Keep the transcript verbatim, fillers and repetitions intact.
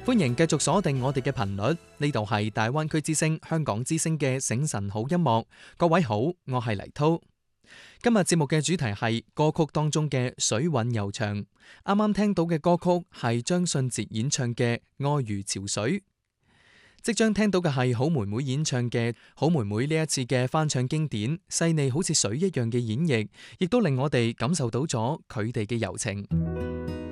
歡迎繼續鎖定我哋嘅頻率，呢度係大灣區之聲、香港之聲嘅醒晨好音樂。各位好，我係黎濤。今日節目嘅主題係歌曲當中嘅水韻悠長。啱啱聽到嘅歌曲係張信哲演唱嘅《愛如潮水》。即將聽到嘅係好妹妹演唱嘅《好妹妹》，呢一次嘅翻唱經典，細膩好似水一樣嘅演繹，亦都令我哋感受到咗佢哋嘅柔情。